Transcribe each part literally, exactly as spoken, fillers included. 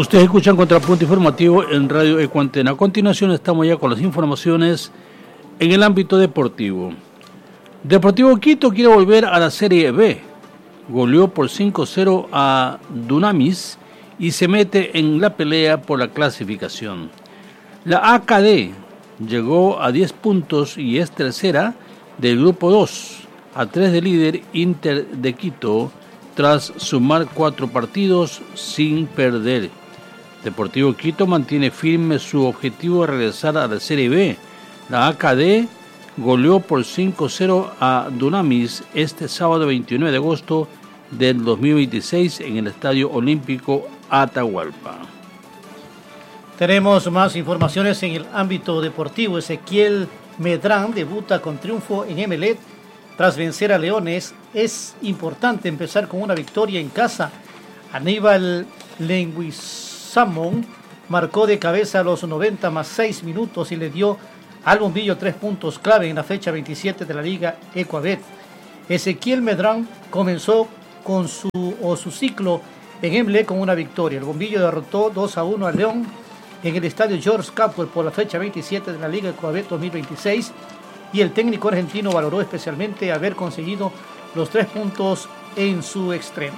Ustedes escuchan Contrapunto Informativo en Radio Ecuantena. A continuación estamos ya con las informaciones en el ámbito deportivo. Deportivo Quito quiere volver a la Serie B. Goleó por cinco cero a Dunamis y se mete en la pelea por la clasificación. La A K D llegó a diez puntos y es tercera del grupo dos, a tres del líder Inter de Quito, tras sumar cuatro partidos sin perder. Deportivo Quito mantiene firme su objetivo de regresar a la Serie B. La A K D goleó por cinco cero a Dunamis este sábado veintinueve de agosto del dos mil veintiséis en el Estadio Olímpico Atahualpa. Tenemos más informaciones en el ámbito deportivo. Ezequiel Medrán debuta con triunfo en Emelec tras vencer a Leones. Es importante empezar con una victoria en casa. Aníbal Leguizamón marcó de cabeza a los noventa más seis minutos y le dio al bombillo tres puntos clave en la fecha veintisiete de la Liga Ecuabet. Ezequiel Medrán comenzó con su, o su ciclo en Emelec con una victoria. El bombillo derrotó dos a uno a León en el estadio George Capwell por la fecha veintisiete de la Liga Ecuabet dos mil veintiséis, y el técnico argentino valoró especialmente haber conseguido los tres puntos en su extremo.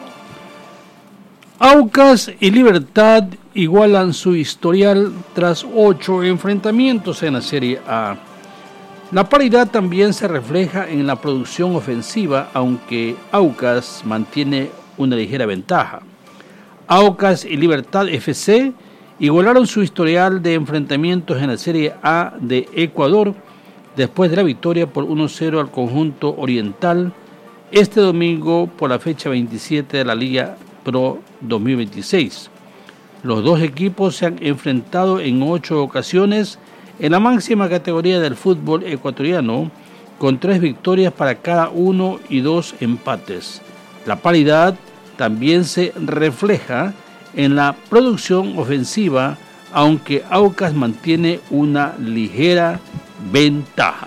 Aucas y Libertad igualan su historial tras ocho enfrentamientos en la Serie A. La paridad también se refleja en la producción ofensiva, aunque Aucas mantiene una ligera ventaja. Aucas y Libertad F C igualaron su historial de enfrentamientos en la Serie A de Ecuador después de la victoria por uno cero al conjunto oriental este domingo por la fecha veintisiete de la Liga Pro dos mil veintiséis. Los dos equipos se han enfrentado en ocho ocasiones en la máxima categoría del fútbol ecuatoriano, con tres victorias para cada uno y dos empates. La paridad también se refleja en la producción ofensiva, aunque Aucas mantiene una ligera ventaja.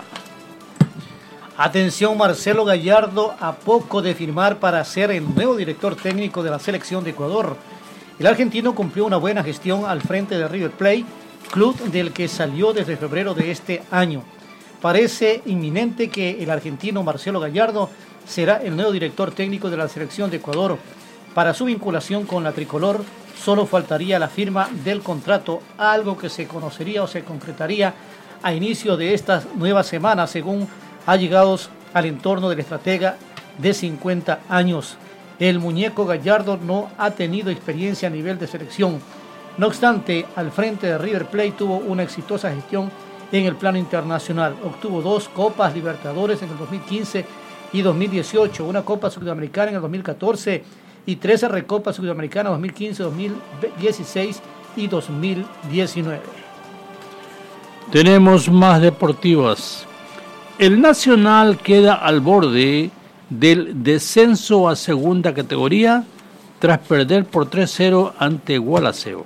Atención, Marcelo Gallardo a poco de firmar para ser el nuevo director técnico de la selección de Ecuador. El argentino cumplió una buena gestión al frente de River Plate, club del que salió desde febrero de este año. Parece inminente que el argentino Marcelo Gallardo será el nuevo director técnico de la selección de Ecuador. Para su vinculación con la tricolor, solo faltaría la firma del contrato, algo que se conocería o se concretaría a inicio de esta nueva semana, según allegados al entorno del estratega de cincuenta años. El muñeco Gallardo no ha tenido experiencia a nivel de selección. No obstante, al frente de River Plate tuvo una exitosa gestión en el plano internacional. Obtuvo dos Copas Libertadores en el dos mil quince y dos mil dieciocho, una Copa Sudamericana en el dos mil catorce y trece Recopas Sudamericanas dos mil quince, dos mil dieciséis y dos mil diecinueve. Tenemos más deportivas. El Nacional queda al borde del descenso a segunda categoría tras perder por tres cero ante Gualaceo.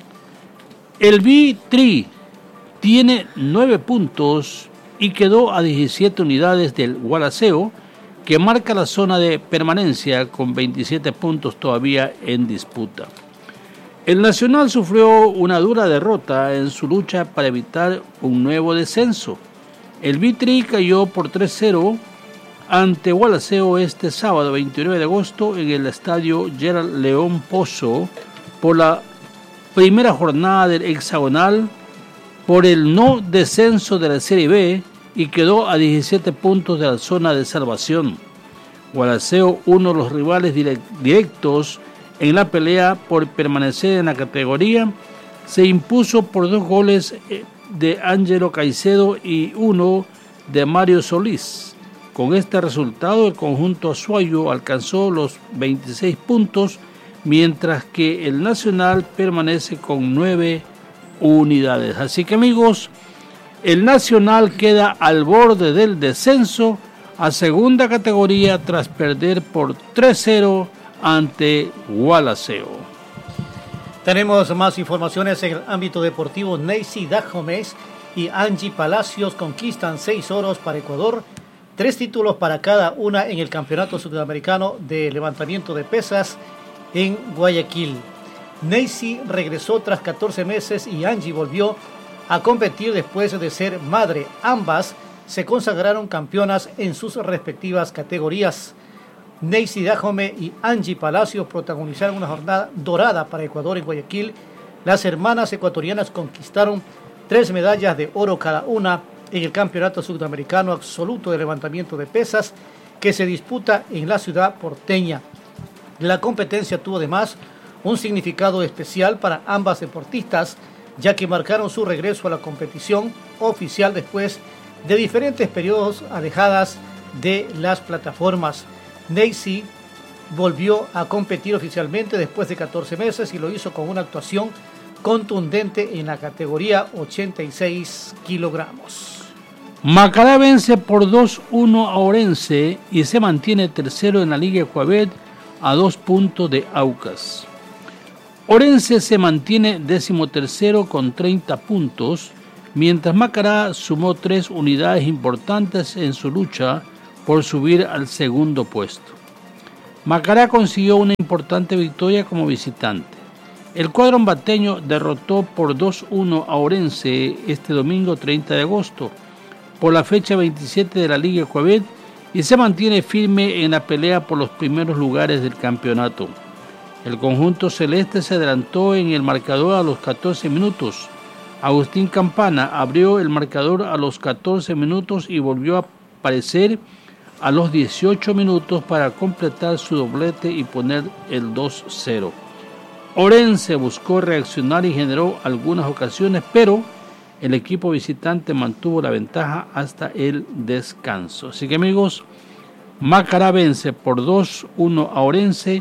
El Vitri tiene nueve puntos y quedó a diecisiete unidades del Gualaceo, que marca la zona de permanencia con veintisiete puntos todavía en disputa. El Nacional sufrió una dura derrota en su lucha para evitar un nuevo descenso. El Vitri cayó por tres cero ante Gualaceo este sábado veintinueve de agosto en el estadio Gerald León Pozo por la primera jornada del hexagonal por el no descenso de la Serie B y quedó a diecisiete puntos de la zona de salvación. Gualaceo, uno de los rivales directos en la pelea por permanecer en la categoría, se impuso por dos goles de Ángelo Caicedo y uno de Mario Solís. Con este resultado, el conjunto azuayo alcanzó los veintiséis puntos, mientras que el Nacional permanece con nueve unidades. Así que, amigos, el Nacional queda al borde del descenso a segunda categoría tras perder por tres cero ante Gualaceo. Tenemos más informaciones en el ámbito deportivo. Neisy Dajomes y Angie Palacios conquistan seis oros para Ecuador, tres títulos para cada una en el Campeonato Sudamericano de Levantamiento de Pesas en Guayaquil. Neisy regresó tras catorce meses y Angie volvió a competir después de ser madre. Ambas se consagraron campeonas en sus respectivas categorías. Neisy Dajome y Angie Palacios protagonizaron una jornada dorada para Ecuador en Guayaquil. Las hermanas ecuatorianas conquistaron tres medallas de oro cada una en el Campeonato Sudamericano Absoluto de Levantamiento de Pesas que se disputa en la ciudad porteña. La competencia tuvo además un significado especial para ambas deportistas, ya que marcaron su regreso a la competición oficial después de diferentes periodos alejadas de las plataformas. Neisy volvió a competir oficialmente después de catorce meses y lo hizo con una actuación contundente en la categoría ochenta y seis kilogramos. Macará vence por dos uno a Orense y se mantiene tercero en la Liga Ecuabet a dos puntos de Aucas. Orense se mantiene decimotercero con treinta puntos, mientras Macará sumó tres unidades importantes en su lucha por subir al segundo puesto. Macará consiguió una importante victoria como visitante. El cuadro ambateño derrotó por dos uno a Orense este domingo treinta de agosto por la fecha veintisiete de la Liga Ecuabet y se mantiene firme en la pelea por los primeros lugares del campeonato. El conjunto celeste se adelantó en el marcador a los catorce minutos. Agustín Campana abrió el marcador a los catorce minutos y volvió a aparecer a los dieciocho minutos para completar su doblete y poner el dos cero. Orense buscó reaccionar y generó algunas ocasiones, pero el equipo visitante mantuvo la ventaja hasta el descanso. Así que amigos, Macará vence por dos uno a Orense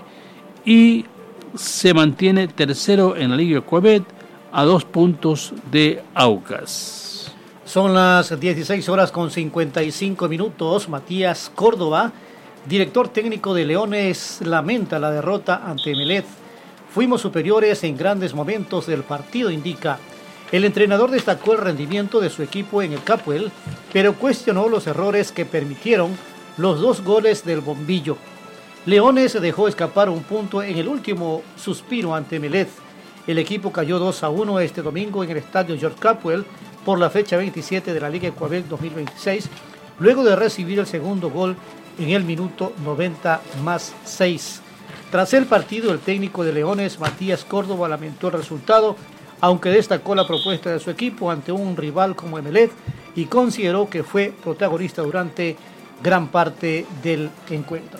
y se mantiene tercero en la Liga Ecuabet a dos puntos de Aucas. Son las dieciséis horas con cincuenta y cinco minutos. Matías Córdoba, director técnico de Leones, lamenta la derrota ante Emelec. Fuimos superiores en grandes momentos del partido, indica. El entrenador destacó el rendimiento de su equipo en el Capuel, pero cuestionó los errores que permitieron los dos goles del bombillo. Leones dejó escapar un punto en el último suspiro ante Emelec. El equipo cayó dos a uno este domingo en el estadio George Capwell por la fecha veintisiete de la Liga Ecuabet dos mil veintiséis, luego de recibir el segundo gol en el minuto noventa más seis. Tras el partido, el técnico de Leones, Matías Córdoba, lamentó el resultado, aunque destacó la propuesta de su equipo ante un rival como Emelec y consideró que fue protagonista durante gran parte del encuentro.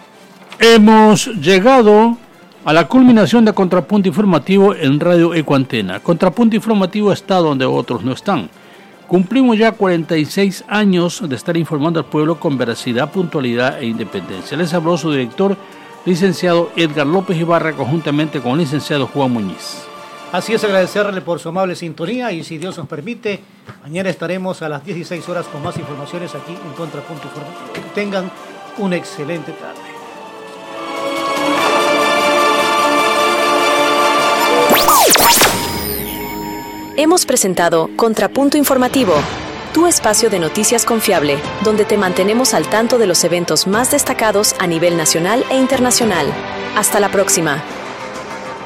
Hemos llegado a la culminación de Contrapunto Informativo en Radio Ecuantena. Contrapunto Informativo está donde otros no están. Cumplimos ya cuarenta y seis años de estar informando al pueblo con veracidad, puntualidad e independencia. Les habló su director, licenciado Edgar López Ibarra, conjuntamente con el licenciado Juan Muñiz. Así es, agradecerle por su amable sintonía y si Dios nos permite, mañana estaremos a las dieciséis horas con más informaciones aquí en Contrapunto Informativo. Que tengan una excelente tarde. Hemos presentado Contrapunto Informativo, tu espacio de noticias confiable, donde te mantenemos al tanto de los eventos más destacados a nivel nacional e internacional. Hasta la próxima.